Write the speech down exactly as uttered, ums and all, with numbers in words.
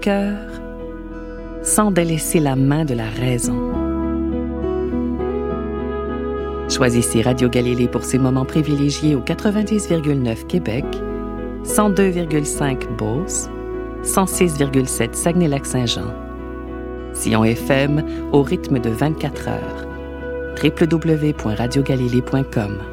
cœur sans délaisser la main de la raison. Choisissez Radio Galilée pour ces moments privilégiés au quatre-vingt-dix virgule neuf Québec, cent deux virgule cinq Beauce, cent six virgule sept Saguenay-Lac-Saint-Jean. Sillon F M au rythme de vingt-quatre heures. w w w point radio galilée point com